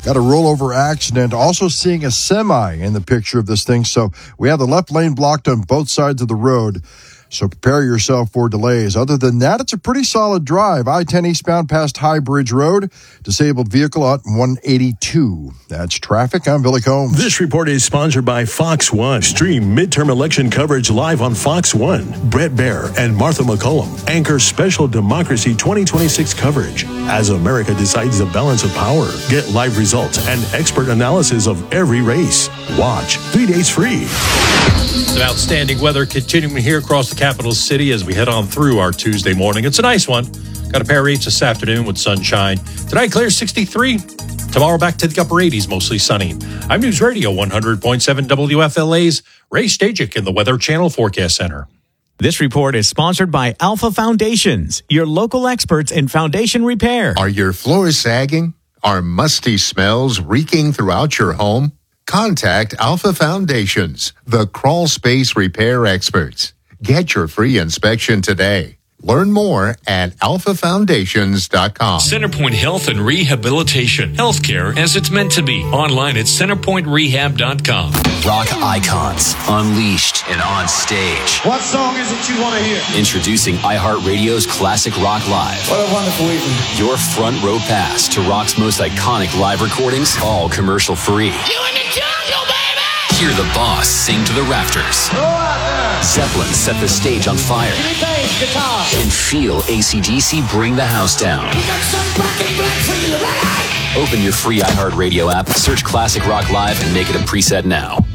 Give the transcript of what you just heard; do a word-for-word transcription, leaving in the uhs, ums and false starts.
Got a rollover accident. Also seeing a semi in the picture of this thing. So we have the left lane blocked on both sides of the road. So prepare yourself for delays. Other than that, it's a pretty solid drive. I ten eastbound past High Bridge Road. Disabled vehicle at one eighty-two. That's traffic. I'm Billy Combs. This report is sponsored by Fox One. Stream midterm election coverage live on Fox One. Brett Baer and Martha McCollum anchor special Democracy twenty twenty-six coverage as America decides the balance of power. Get live results and expert analysis of every race. Watch three days free. Some outstanding weather continuing here across the capital city as we head on through our Tuesday morning. It's a nice one. Got a pair of rates this afternoon with sunshine. Tonight, clear sixty-three. Tomorrow, back to the upper eighties, mostly sunny. I'm News Radio one hundred point seven W F L A's Ray Stajic in the Weather Channel Forecast Center. This report is sponsored by Alpha Foundations, your local experts in foundation repair. Are your floors sagging? Are musty smells reeking throughout your home? Contact Alpha Foundations, the crawl space repair experts. Get your free inspection today. Learn more at alpha foundations dot com. Centerpoint Health and Rehabilitation. Healthcare as it's meant to be. Online at centerpoint rehab dot com. Rock icons, unleashed and on stage. What song is it you want to hear? Introducing iHeartRadio's Classic Rock Live. What a wonderful evening. Your front row pass to rock's most iconic live recordings, all commercial free. You in the jungle, baby! Hear the boss sing to the rafters. Go out there. Zeppelin set the stage on fire. Give me bass, guitar. And feel A C D C bring the house down. We got some rocket black for you, right? Open your free iHeartRadio app, search Classic Rock Live, and make it a preset now.